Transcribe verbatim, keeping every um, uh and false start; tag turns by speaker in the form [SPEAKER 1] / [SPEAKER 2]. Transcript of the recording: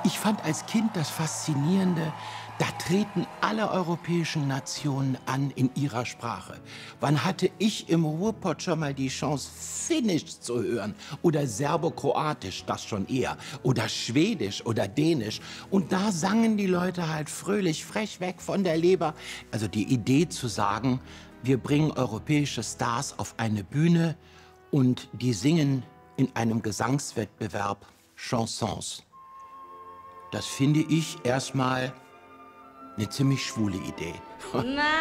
[SPEAKER 1] Ich fand als Kind das Faszinierende, da treten alle europäischen Nationen an in ihrer Sprache. Wann hatte ich im Ruhrpott schon mal die Chance, Finnisch zu hören? Oder Serbokroatisch, das schon eher. Oder Schwedisch oder Dänisch. Und da sangen die Leute halt fröhlich, frech weg von der Leber. Also die Idee zu sagen, wir bringen europäische Stars auf eine Bühne und die singen in einem Gesangswettbewerb Chansons. Das finde ich erstmal eine ziemlich schwule Idee.